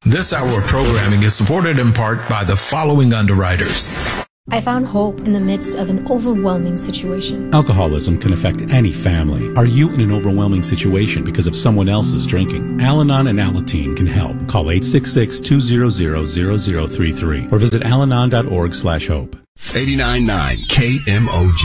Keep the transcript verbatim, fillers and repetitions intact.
This hour of programming is supported in part by the following underwriters. I found hope in the midst of an overwhelming situation. Alcoholism can affect any family. Are you in an overwhelming situation because of someone else's drinking? Al-Anon and Alateen can help. Call eight six six, two zero zero, zero zero three three or visit alanon dot org slash hope. eighty-nine point nine K M O G.